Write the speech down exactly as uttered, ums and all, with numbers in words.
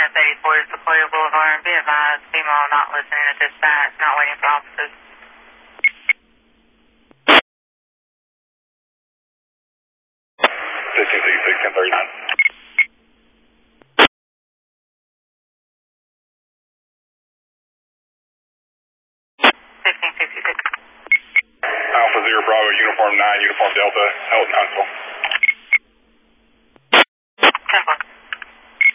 S eighty-four is Sequoia Boulevard. Be advised, female not listening at dispatch, not waiting for officers. fifteen sixty-six, ten thirty-nine. fifteen sixty-six. Alpha Zero Bravo, Uniform nine, Uniform Delta, Elton Huntsville.